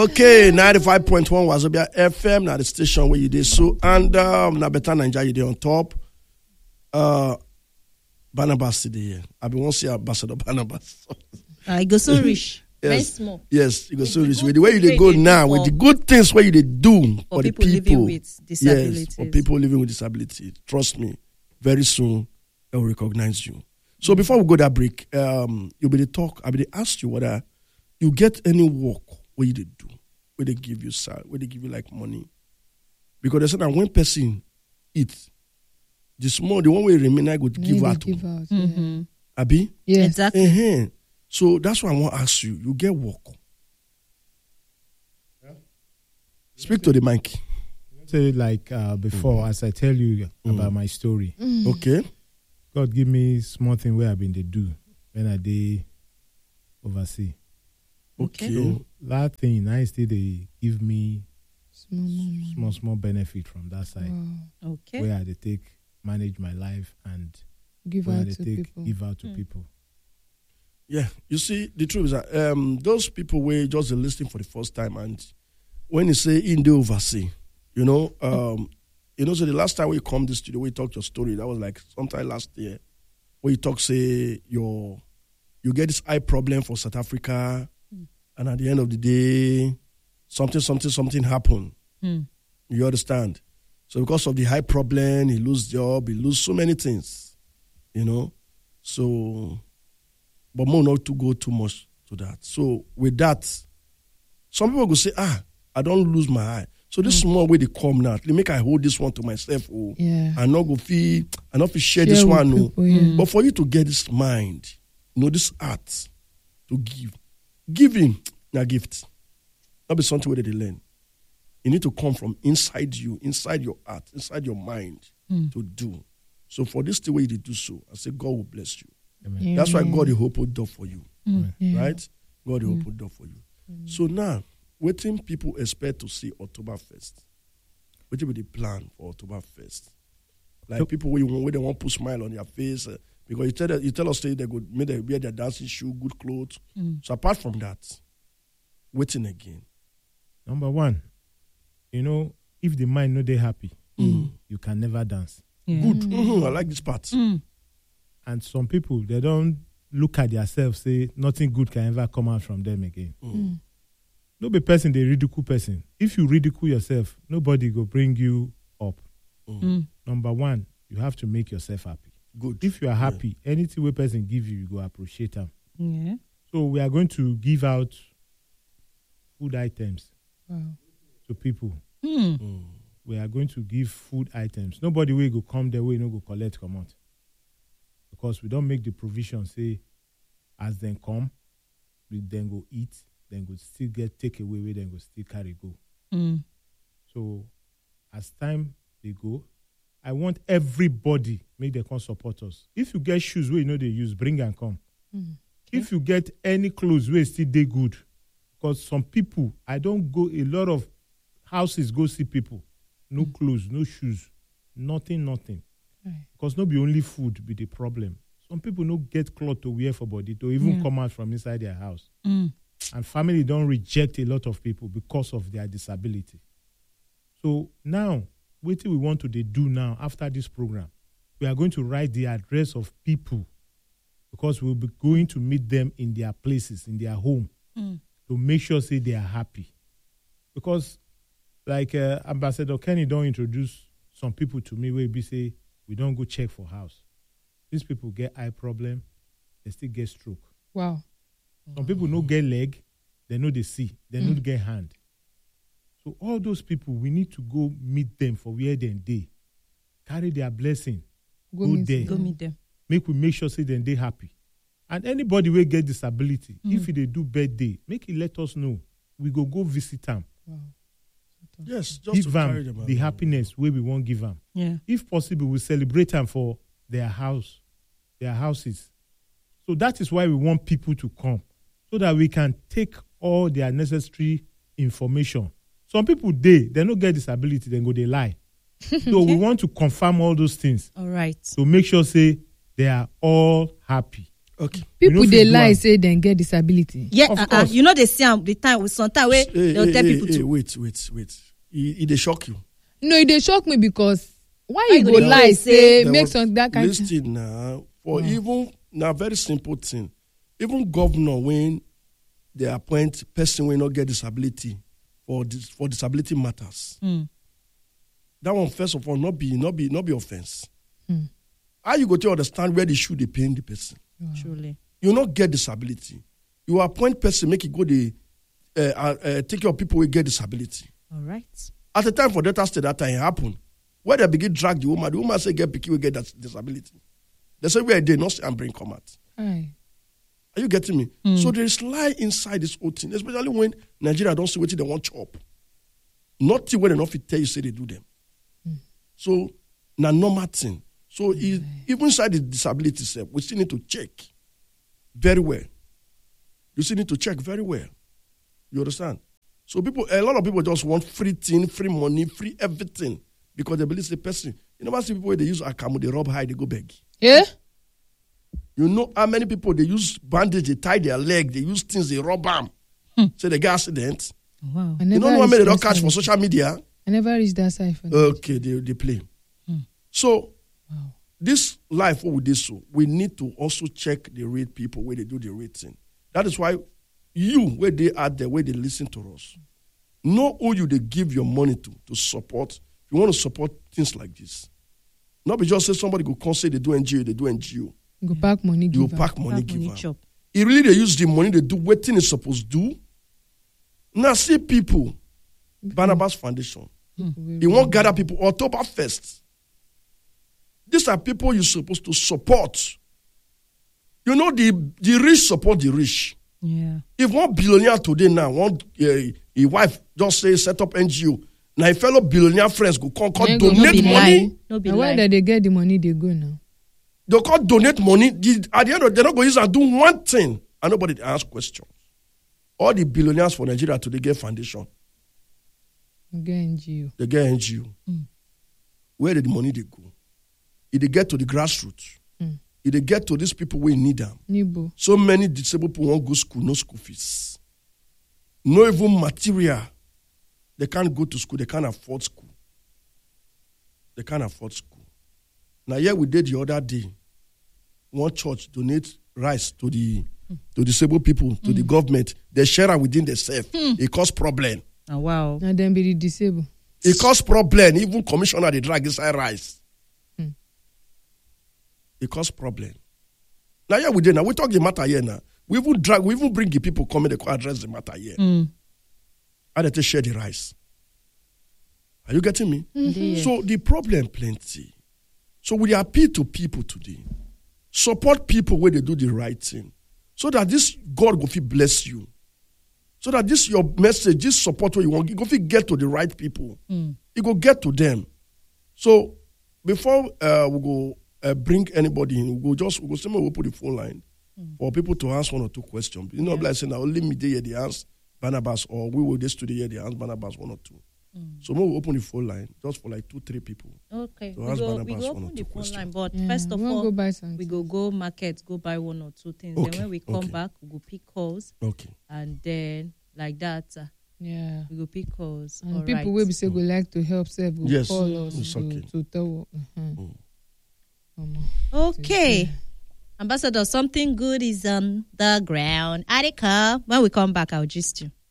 Okay, 95.1 Wazobia FM, now the station where you did so, and na better Nigeria you did on top. Barnabas today. I be want to see Ambassador Barnabas. I go so rich. Yes. Very small. Yes, you go so rich. With the way you dey go now, with the good things where you dey do for the people living with disabilities. Yes, for people living with disability. Trust me, very soon they will recognize you. So before we go that break, you'll be the talk. I will ask you whether you get any work where you dey do, where they give you salary, where they give you like money. Because they said that when person eat, the small, the one way remain, I would give out. Mm-hmm. Abi? Yes. Exactly. Uh-huh. So that's why I want to ask you. You get work. Yeah. Speak to the mic. Say like before, as I tell you about my story. Okay. God give me small thing where I've been to do when I did overseas. Okay. So that thing, I still they give me small benefit from that side. Wow. Okay. Where I take manage my life and give out to people. Give out to people. Yeah, you see, the truth is that those people were just listening for the first time, and when you say in the overseas, so the last time we come to the studio, we talked your story. That was like sometime last year, where you talk, say you get this eye problem for South Africa, and at the end of the day, something happened. You understand? So because of the eye problem, he lose job, he lose so many things, So, but more not to go too much to that. So with that, some people go say, I don't lose my eye. So this small way they come now, they make I hold this one to myself. I not go feel, I not feel share this one. People, yeah. But for you to get this mind, this art to giving a gift, not be something where they learn. You need to come from inside you, inside your heart, inside your mind to do. So for this the way you do so, I say God will bless you. Amen. That's why God will open door for you. Yeah. Right? God will open door for you. So now, waiting people expect to see October 1st. What will be the plan for October 1st? Like people where they want to put smile on their face because you tell us they go make them wear their dancing shoe, good clothes. So apart from that, waiting again. Number one, if the mind no they happy, you can never dance. Yeah. Good. I like this part. And some people, they don't look at themselves, say nothing good can ever come out from them again. No be person, they ridicule person. If you ridicule yourself, nobody go bring you up. Number one, you have to make yourself happy. Good. If you are happy, anything where person give you go appreciate them. Yeah. So we are going to give out food items to people. We are going to give food items. Nobody will go come their way, no go collect, come out. Because we don't make the provision, say, as then come, we then go eat, then go still get take away, we then go still carry go. So as time they go, I want everybody make them come support us. If you get shoes where they use, bring and come. Okay. If you get any clothes where still they good, because some people, I don't go, a lot of houses go see people, no clothes, no shoes, nothing. Right. Because not be only food be the problem. Some people no get clothes to wear for body to even come out from inside their house. And family don't reject a lot of people because of their disability. So now, what we want to do now after this program, we are going to write the address of people because we'll be going to meet them in their places, in their home, to make sure say they are happy. Because like Ambassador Kenny don't introduce some people to me where we say, we don't go check for house. These people get eye problem, they still get stroke. Wow. Some people no get leg, they know they see, they no get hand. So all those people, we need to go meet them for where they carry their blessing, go there, Go meet them. make sure say then they happy. And anybody will get disability, if they do birthday, make it let us know. We go visit them. Wow. Yes, just Give to carry them them the around. happiness where we won't give them. Yeah. If possible, we celebrate them for their houses. So that is why we want people to come, so that we can take all their necessary information. Some people, they don't get disability, then go, they lie. So we want to confirm all those things All right. to make sure, say, they are all happy. Okay. People no they fit do lie am. say they get disability. Yeah, Of course. you know they see the time with some time where they'll tell people to. Wait. They shock you. No, it dey shock me because why Why you you go dey lie always say There make was- some that kind. Listen now, for even now, very simple thing. Even governor when they appoint person will not get disability for disability matters. That one first of all not be offense. How you go to understand where they should they paying the person? Truly. You not get disability. You appoint person make it go the take care of people who get disability. All right. At the time for Delta State, that time happen. Where they begin drag the woman say get picky will get that disability. They say where they not say and bring come out. Aye. Are you getting me? So there is lie inside this whole thing, especially when Nigeria don't see what they want chop. Nothing when they not fit tell you say they do them. So na normal thing. So even inside the disability self, we still need to check very well. You still need to check very well. You understand? So a lot of people just want free thing, free money, free everything because they believe the person. You never see people where they use akamu, they rub high, they go beg. Yeah. You know how many people they use bandage, they tie their leg, they use things, they rub them. So they get accident. Wow. I You never don't know how many they reach don't that catch for side. social media. I never reached that side for that. Okay, they play. So this life what we do so, we need to also check the rate people where they do the rate thing. That is why you, where they are there, where they listen to us, know who you they give your money to support. If you want to support things like this, not be just say somebody go come say they do NGO, they do NGO. You go pack money, You give go am. pack money, give them. chop. It really they use the money they do what thing is supposed to do. Now see people, Barnabas Foundation. He won't gather people October 1st. These are people you're supposed to support. You know, the rich support the rich. Yeah. If one billionaire today now, his wife just say set up NGO, now a fellow billionaire friends go come Then go donate be money. lie. No be Now why lie. that they get the money they go now? They can't donate money. At the end of they're not going to use and do one thing and nobody ask questions. All the billionaires for Nigeria today get foundation. Get NGO. They get NGO. Where did the money they go? If they get to the grassroots, if they get to these people where need them. Nibo. So many disabled people won't go school, no school fees. No even material. They can't go to school, they can't afford school. They can't afford school. Now here we did the other day. One church donate rice to the disabled people, to the government. They share it within themselves. It cause problem. Oh, wow. Now then be the disabled. It cause problem. Even commissioner they drag inside rice. It cause problem. Now here we did. Now we talk the matter here now. We even bring the people coming to address the matter here. And they share the rice. Are you getting me? So the problem plenty. So we appeal to people today. Support people where they do the right thing. So that this God will bless you. So that this your message, this support what you want, it go get to the right people. It go get to them. So before we go bring anybody in, we'll put the phone line for people to ask 1 or 2 questions. You know, like saying only me there the answer Barnabas, or we will just study here the answer Barnabas 1 or 2. So we'll open the phone line just for like 2-3 people. Okay. So We ask go Barnabas 1 or open 2 the phone questions. line, but Yeah, first of we wanna all, go buy something. we go market, go buy 1 or 2 things. Okay, Then when we come okay. back, we go pick calls, Okay. and then like that, Yeah. we go pick calls. And All people right. will be say go like to help self go Yes, call us it's okay. to tell. Okay. Ambassador, something good is on the ground. Attica. When we come back, I'll gist you.